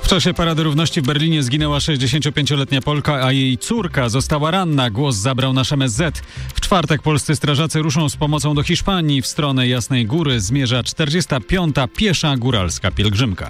W czasie Parady Równości w Berlinie zginęła 65-letnia Polka, a jej córka została ranna. Głos zabrał nasz MSZ. W czwartek polscy strażacy ruszą z pomocą do Hiszpanii. W stronę Jasnej Góry zmierza 45. piesza góralska pielgrzymka.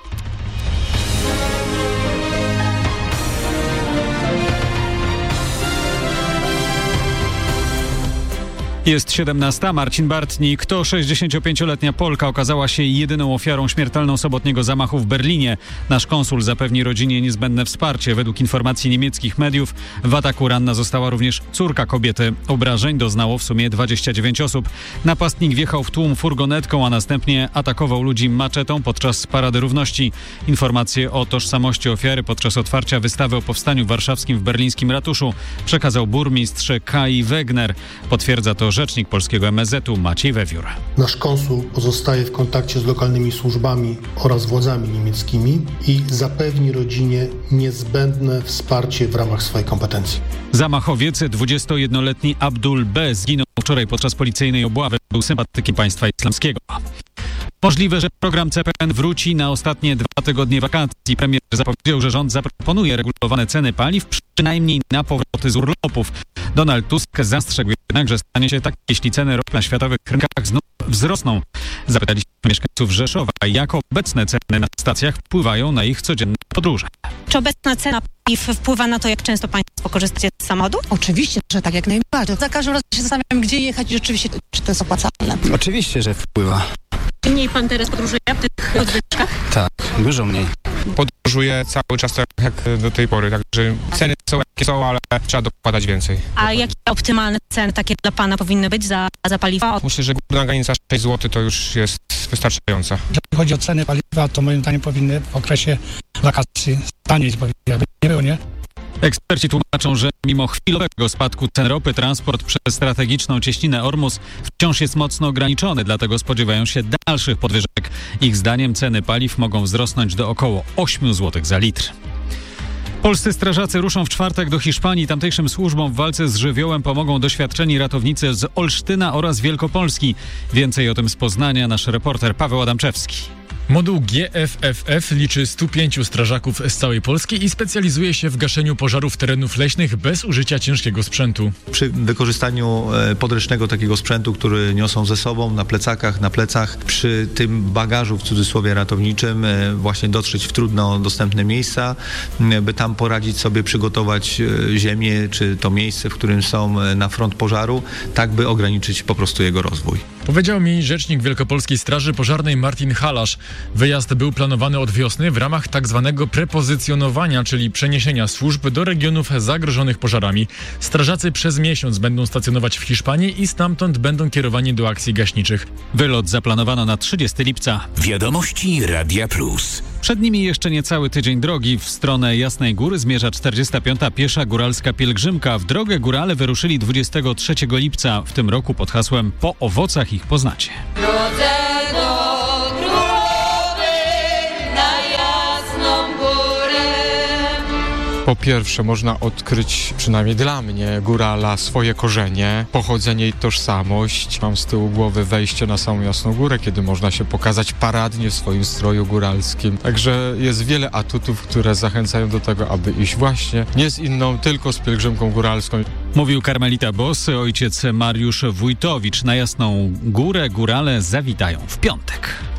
Jest 17. Marcin Bartnik. To 65-letnia Polka okazała się jedyną ofiarą śmiertelną sobotniego zamachu w Berlinie. Nasz konsul zapewni rodzinie niezbędne wsparcie. Według informacji niemieckich mediów w ataku ranna została również córka kobiety. Obrażeń doznało w sumie 29 osób. Napastnik wjechał w tłum furgonetką, a następnie atakował ludzi maczetą podczas Parady Równości. Informacje o tożsamości ofiary podczas otwarcia wystawy o powstaniu warszawskim w berlińskim ratuszu przekazał burmistrz Kai Wegner. Potwierdza to rzecznik polskiego MSZ-u Maciej Wewiór. Nasz konsul pozostaje w kontakcie z lokalnymi służbami oraz władzami niemieckimi i zapewni rodzinie niezbędne wsparcie w ramach swojej kompetencji. Zamachowiec, 21-letni Abdul B. zginął wczoraj podczas policyjnej obławy. Był sympatykiem państwa islamskiego. Możliwe, że program CPN wróci na ostatnie 2 tygodnie wakacji. Premier zapowiedział, że rząd zaproponuje regulowane ceny paliw, przynajmniej na powroty z urlopów. Donald Tusk zastrzegł jednak, że stanie się tak, jeśli ceny ropy na światowych rynkach znów wzrosną. Zapytaliśmy mieszkańców Rzeszowa, jak obecne ceny na stacjach wpływają na ich codzienne podróże. Czy obecna cena paliw wpływa na to, jak często państwo korzystacie z samochodu? Oczywiście, że tak, jak najbardziej. Za każdym razem się zastanawiam, gdzie jechać i rzeczywiście, czy to jest opłacalne. Oczywiście, że wpływa. Mniej pan teraz podróżuje w tych podwyżkach? Tak, dużo mniej. Podróżuję cały czas tak jak do tej pory, także ceny są jakie są, ale trzeba dokładać więcej. A jakie optymalne ceny takie dla pana powinny być za paliwa? Myślę, że górna granica 6 zł to już jest wystarczająca. Jeżeli chodzi o ceny paliwa, to moim zdaniem powinny w okresie wakacji taniej, jakby nie było, nie? Eksperci tłumaczą, że mimo chwilowego spadku cen ropy, transport przez strategiczną cieśninę Ormus wciąż jest mocno ograniczony, dlatego spodziewają się dalszych podwyżek. Ich zdaniem ceny paliw mogą wzrosnąć do około 8 zł za litr. Polscy strażacy ruszą w czwartek do Hiszpanii. Tamtejszym służbom w walce z żywiołem pomogą doświadczeni ratownicy z Olsztyna oraz Wielkopolski. Więcej o tym z Poznania nasz reporter Paweł Adamczewski. Moduł GFFF liczy 105 strażaków z całej Polski i specjalizuje się w gaszeniu pożarów terenów leśnych bez użycia ciężkiego sprzętu. Przy wykorzystaniu podręcznego takiego sprzętu, który niosą ze sobą na plecakach, na plecach, przy tym bagażu w cudzysłowie ratowniczym właśnie dotrzeć w trudno dostępne miejsca, by tam poradzić sobie, przygotować ziemię czy to miejsce, w którym są na front pożaru, tak by ograniczyć po prostu jego rozwój. Powiedział mi rzecznik Wielkopolskiej Straży Pożarnej Martin Halasz. Wyjazd był planowany od wiosny w ramach tzw. prepozycjonowania, czyli przeniesienia służb do regionów zagrożonych pożarami. Strażacy przez miesiąc będą stacjonować w Hiszpanii i stamtąd będą kierowani do akcji gaśniczych. Wylot zaplanowano na 30 lipca. Wiadomości Radia Plus. Przed nimi jeszcze niecały tydzień drogi. W stronę Jasnej Góry zmierza 45. piesza góralska pielgrzymka. W drogę górale wyruszyli 23 lipca. W tym roku pod hasłem „Po owocach ich poznacie”. Po pierwsze można odkryć, przynajmniej dla mnie, górala, swoje korzenie, pochodzenie i tożsamość. Mam z tyłu głowy wejście na samą Jasną Górę, kiedy można się pokazać paradnie w swoim stroju góralskim. Także jest wiele atutów, które zachęcają do tego, aby iść właśnie nie z inną, tylko z pielgrzymką góralską. Mówił karmelita Bosy, ojciec Mariusz Wójtowicz. Na Jasną Górę górale zawitają w piątek.